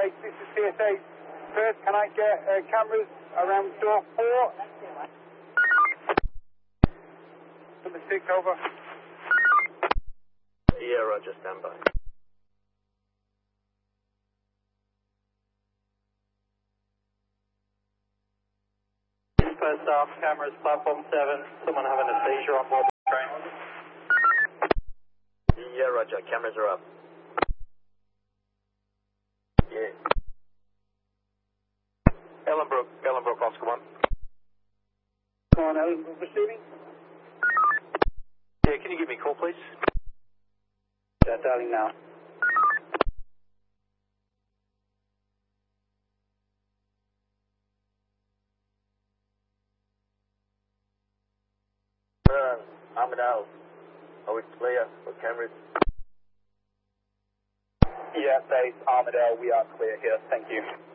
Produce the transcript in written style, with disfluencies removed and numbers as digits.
base. This is CSA. First, can I get cameras around door 4? Number 6, over. Yeah, roger, stand by. First off, cameras, platform 7. Someone having a seizure on board the train. Yeah, roger, cameras are up. Yeah. Ellenbrook, Oscar 1. Come on, Ellen, receiving? Yeah, can you give me a call, please? Yeah, dialing now. Armadale. Are we clear for cameras? Yeah, base, Armadale, we are clear here. Thank you.